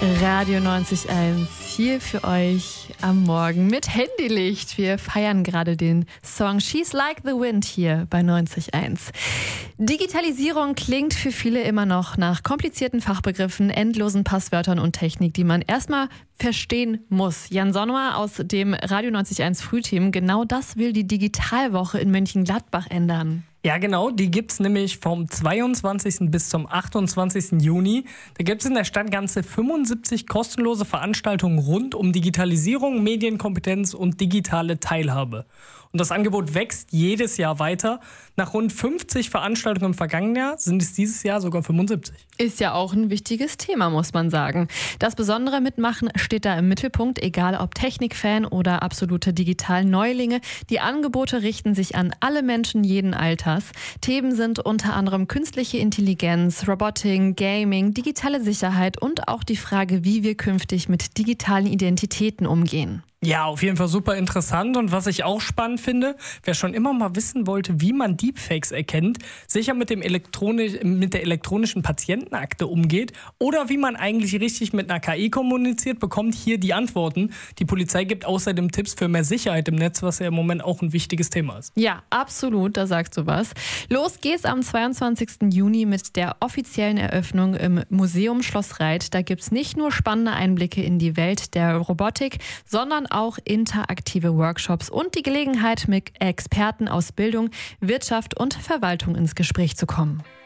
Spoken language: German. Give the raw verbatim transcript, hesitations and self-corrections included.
Radio neunzig Komma eins hier für euch am Morgen mit Handylicht. Wir feiern gerade den Song She's Like the Wind hier bei neunzig Komma eins. Digitalisierung klingt für viele immer noch nach komplizierten Fachbegriffen, endlosen Passwörtern und Technik, die man erstmal verstehen muss. Jan Sonnemer aus dem Radio neunzig Komma eins Frühteam, genau das will die Digitalwoche in Mönchengladbach ändern. Ja, genau, die gibt's nämlich vom zweiundzwanzigsten bis zum achtundzwanzigsten Juni. Da gibt's in der Stadt ganze fünfundsiebzig kostenlose Veranstaltungen rund um Digitalisierung, Medienkompetenz und digitale Teilhabe. Und das Angebot wächst jedes Jahr weiter. Nach rund fünfzig Veranstaltungen im vergangenen Jahr sind es dieses Jahr sogar fünfundsiebzig. Ist ja auch ein wichtiges Thema, muss man sagen. Das besondere Mitmachen steht da im Mittelpunkt, egal ob Technikfan oder absolute Digital-Neulinge. Die Angebote richten sich an alle Menschen jeden Alters. Themen sind unter anderem künstliche Intelligenz, Robotik, Gaming, digitale Sicherheit und auch die Frage, wie wir künftig mit digitalen Identitäten umgehen. Ja, auf jeden Fall super interessant. Und was ich auch spannend finde, wer schon immer mal wissen wollte, wie man Deepfakes erkennt, sicher mit, dem elektronisch, mit der elektronischen Patientenakte umgeht oder wie man eigentlich richtig mit einer K I kommuniziert, bekommt hier die Antworten. Die Polizei gibt außerdem Tipps für mehr Sicherheit im Netz, was ja im Moment auch ein wichtiges Thema ist. Ja, absolut, da sagst du was. Los geht's am zweiundzwanzigsten Juni mit der offiziellen Eröffnung im Museum Schloss Reit. Da gibt's nicht nur spannende Einblicke in die Welt der Robotik, sondern auch interaktive Workshops und die Gelegenheit, mit Experten aus Bildung, Wirtschaft und Verwaltung ins Gespräch zu kommen.